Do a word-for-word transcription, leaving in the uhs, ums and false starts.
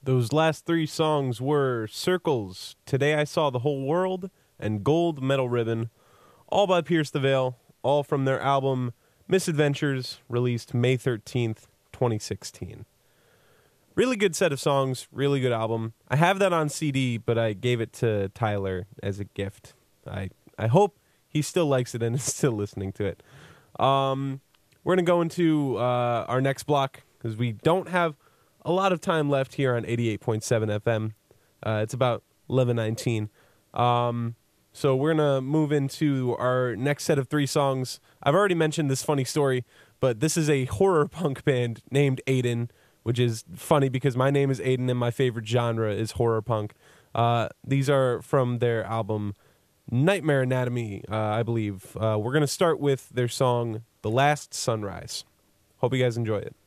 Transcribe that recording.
Those last three songs were Circles, Today I Saw the Whole World, and Gold Metal Ribbon, all by Pierce the Veil, all from their album Misadventures, released May thirteenth, twenty sixteen. Really good set of songs, really good album. I have that on C D, but I gave it to Tyler as a gift. I, I hope he still likes it and is still listening to it. Um, we're going to go into uh, our next block because we don't have a lot of time left here on eighty-eight point seven F M. Uh, it's about eleven nineteen. Um, so we're going to move into our next set of three songs. I've already mentioned this funny story, but this is a horror punk band named Aiden, which is funny because my name is Aiden and my favorite genre is horror punk. Uh, these are from their album Nightmare Anatomy, uh, I believe. Uh, we're going to start with their song The Last Sunrise. Hope you guys enjoy it.